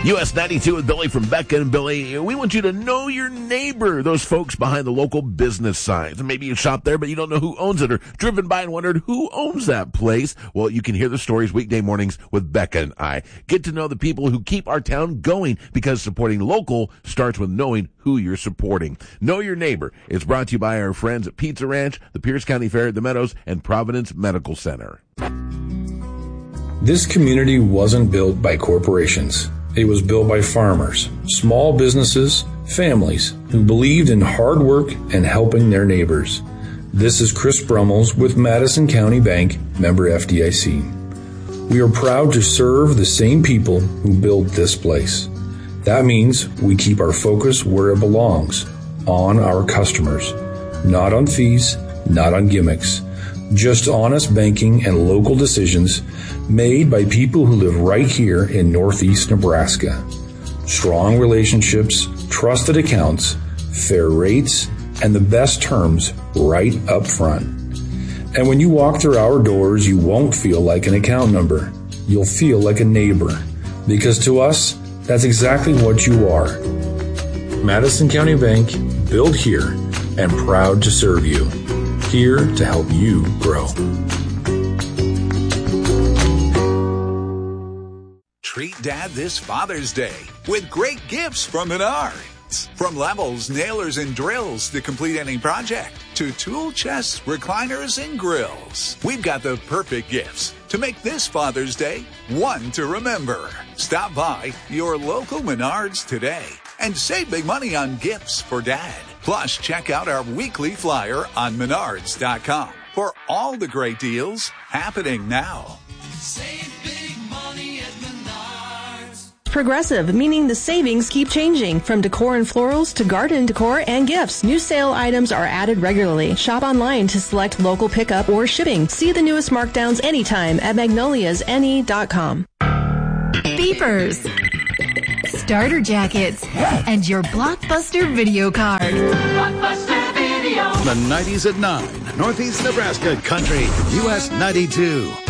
US 92 with Billy from Becca and Billy. We want you to know your neighbor, those folks behind the local business signs. Maybe you shop there, but you don't know who owns it, or driven by and wondered who owns that place. Well, you can hear the stories weekday mornings with Becca and I. Get to know the people who keep our town going, because supporting local starts with knowing who you're supporting. Know your neighbor. It's brought to you by our friends at Pizza Ranch, the Pierce County Fair at the Meadows, and Providence Medical Center. This community wasn't built by corporations. It was built by farmers, small businesses, families who believed in hard work and helping their neighbors. This is Chris Brummels with Madison County Bank, member FDIC. We are proud to serve the same people who built this place. That means we keep our focus where it belongs, on our customers, not on fees, not on gimmicks, just honest banking and local decisions made by people who live right here in Northeast Nebraska. Strong relationships, trusted accounts, fair rates, and the best terms right up front. And when you walk through our doors, you won't feel like an account number. You'll feel like a neighbor, because to us, that's exactly what you are. Madison County Bank, built here and proud to serve you. Here to help you grow. Treat Dad this Father's Day with great gifts from Menards. From levels, nailers, and drills to complete any project, to tool chests, recliners, and grills. We've got the perfect gifts to make this Father's Day one to remember. Stop by your local Menards today and save big money on gifts for Dad. Plus, check out our weekly flyer on Menards.com for all the great deals happening now. Save big money at Menards. Progressive, meaning the savings keep changing. From decor and florals to garden decor and gifts, new sale items are added regularly. Shop online to select local pickup or shipping. See the newest markdowns anytime at magnoliasne.com. Beepers, starter jackets, and your Blockbuster video card. Blockbuster Video. The 90s at 9, Northeast Nebraska Country, US 92.